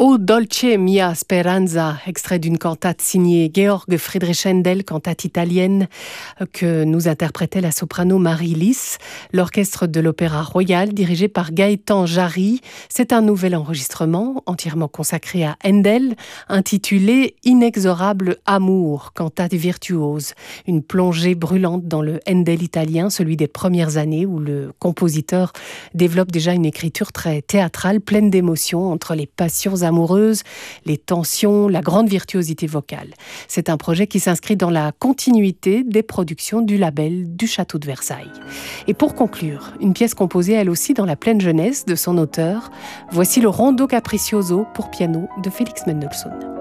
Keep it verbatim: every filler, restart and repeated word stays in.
O dolce mia speranza, extrait d'une cantate signée Georg Friedrich Händel, cantate italienne que nous interprétait la soprano Marie Lys. L'orchestre de l'Opéra Royal, dirigé par Gaëtan Jarry, c'est un nouvel enregistrement entièrement consacré à Händel, intitulé Inexorable amour, cantate virtuose. Une plongée brûlante dans le Händel italien, celui des premières années où le compositeur développe déjà une écriture très théâtrale, pleine d'émotions entre les passions amoureuses, les tensions, la grande virtuosité vocale. C'est un projet qui s'inscrit dans la continuité des productions du label du Château de Versailles. Et pour conclure, une pièce composée elle aussi dans la pleine jeunesse de son auteur, voici le Rondo Capriccioso pour piano de Félix Mendelssohn.